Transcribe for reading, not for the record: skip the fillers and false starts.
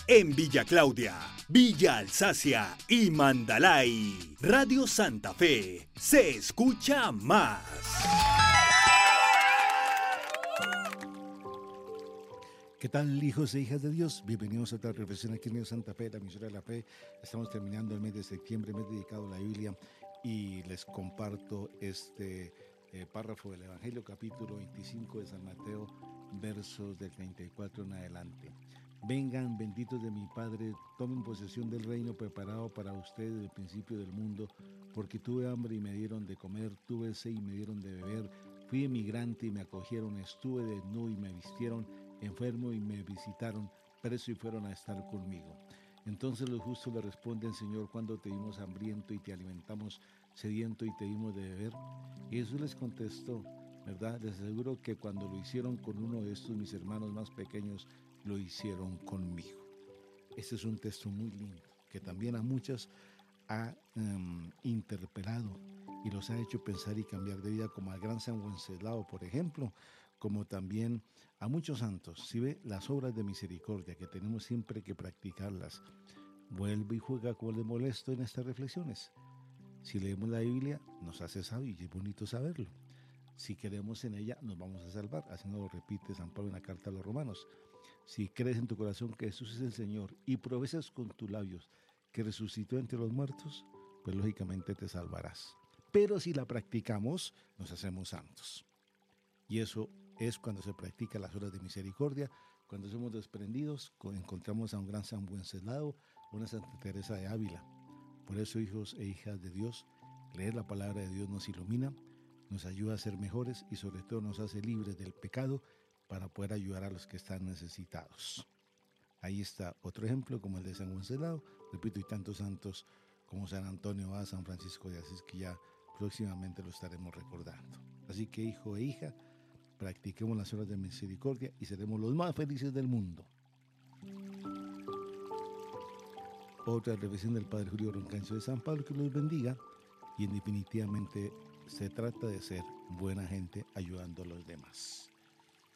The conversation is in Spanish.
En Villa Claudia, Villa Alsacia y Mandalay, Radio Santa Fe se escucha más. ¿Qué tal, hijos e hijas de Dios? Bienvenidos a otra reflexión aquí en Radio Santa Fe, la emisora de la fe. Estamos terminando el mes de septiembre, mes dedicado a la Biblia, y les comparto este párrafo del Evangelio, capítulo 25 de San Mateo, versos del 34 en adelante. Vengan, benditos de mi Padre, tomen posesión del reino preparado para ustedes desde el principio del mundo, porque tuve hambre y me dieron de comer, tuve sed y me dieron de beber, fui emigrante y me acogieron, estuve desnudo y me vistieron, enfermo y me visitaron, preso y fueron a estar conmigo. Entonces los justos le responden: Señor, ¿cuándo te vimos hambriento y te alimentamos, sediento y te dimos de beber? Y Jesús les contestó: ¿verdad? Les aseguro que cuando lo hicieron con uno de estos mis hermanos más pequeños, lo hicieron conmigo. Este es un texto muy lindo que también a muchas ha interpelado y los ha hecho pensar y cambiar de vida, como al gran San Wenceslao, por ejemplo, como también a muchos santos. Si ve las obras de misericordia que tenemos siempre que practicarlas, vuelve y juega con el molesto en estas reflexiones. Si leemos la Biblia, nos hace sabios y es bonito saberlo. Si creemos en ella, nos vamos a salvar. Así nos lo repite San Pablo en la carta a los Romanos. Si crees en tu corazón que Jesús es el Señor y profesas con tus labios que resucitó entre los muertos, pues lógicamente te salvarás. Pero si la practicamos, nos hacemos santos. Y eso es cuando se practica las obras de misericordia, cuando somos desprendidos, encontramos a un gran San Wenceslao, una Santa Teresa de Ávila. Por eso, hijos e hijas de Dios, leer la palabra de Dios nos ilumina, nos ayuda a ser mejores y sobre todo nos hace libres del pecado para poder ayudar a los que están necesitados. Ahí está otro ejemplo como el de San Wenceslao, repito, y tantos santos como San Antonio Abad, San Francisco de Asís, que ya próximamente lo estaremos recordando. Así que, hijo e hija, practiquemos las obras de misericordia y seremos los más felices del mundo. Otra reflexión del Padre Julio Roncancio de San Pablo, que los bendiga, y definitivamente se trata de ser buena gente ayudando a los demás.